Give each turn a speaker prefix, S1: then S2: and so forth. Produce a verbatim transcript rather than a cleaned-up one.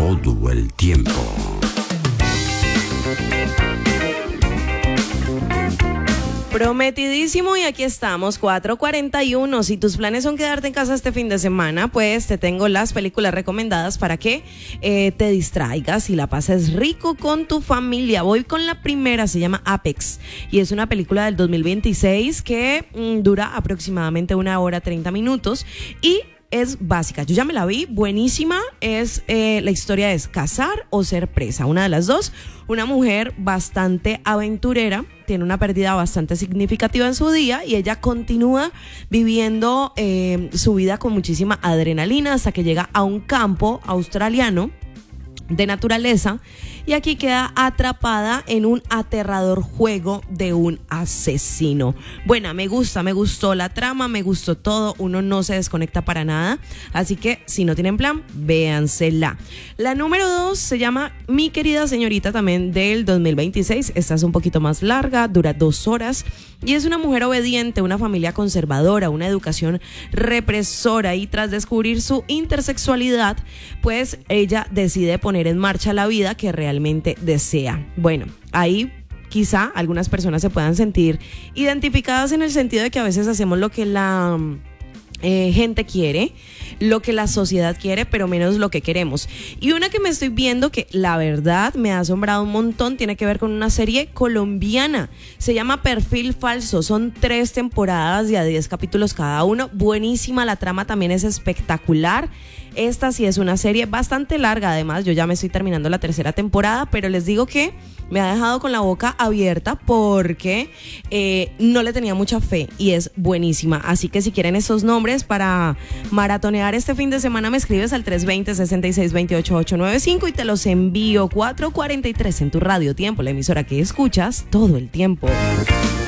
S1: todo el tiempo.
S2: Prometidísimo, y aquí estamos, cuatro cuarenta y uno. Si tus planes son quedarte en casa este fin de semana, pues te tengo las películas recomendadas para que eh, te distraigas y la pases rico con tu familia. Voy con la primera, se llama Apex, y es una película del dos mil veintiséis que mmm, dura aproximadamente una hora treinta minutos y es básica. Yo ya me la vi, buenísima. Es eh, la historia es cazar o ser presa, una de las dos. Una mujer bastante aventurera, tiene una pérdida bastante significativa en su día y ella continúa viviendo eh, su vida con muchísima adrenalina hasta que llega a un campo australiano de naturaleza, y aquí queda atrapada en un aterrador juego de un asesino. Bueno, me gusta, me gustó la trama, me gustó todo, uno no se desconecta para nada, así que si no tienen plan, véansela. La número dos se llama Mi querida señorita, también del dos mil veintiséis, esta es un poquito más larga, dura dos horas, y es una mujer obediente, una familia conservadora, una educación represora, y tras descubrir su intersexualidad, pues ella decide poner en marcha la vida que realmente desea. Bueno, ahí quizá algunas personas se puedan sentir identificadas en el sentido de que a veces hacemos lo que la eh, gente quiere, lo que la sociedad quiere, pero menos lo que queremos. Y una que me estoy viendo que la verdad me ha asombrado un montón, tiene que ver con una serie colombiana, se llama Perfil Falso, son tres temporadas de a diez capítulos cada uno, buenísima, la trama también es espectacular. Esta sí es una serie bastante larga, además yo ya me estoy terminando la tercera temporada, pero les digo que me ha dejado con la boca abierta porque eh, no le tenía mucha fe y es buenísima. Así que si quieren esos nombres para maratonear este fin de semana, me escribes al tres dos cero, seis seis dos ocho, ocho nueve cinco y te los envío. Cuatro cuarenta y tres en tu Radio Tiempo, la emisora que escuchas todo el tiempo.